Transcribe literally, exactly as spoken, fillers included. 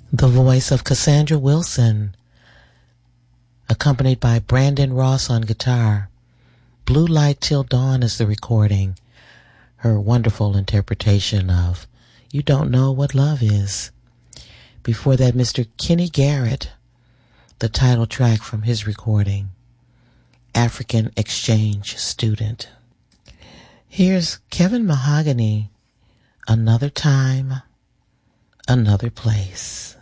The voice of Cassandra Wilson, accompanied by Brandon Ross on guitar. Blue Light Till Dawn is the recording. Her wonderful interpretation of You Don't Know What Love Is. Before that, Mister Kenny Garrett, the title track from his recording, African Exchange Student. Here's Kevin Mahogany, Another Time, Another Place.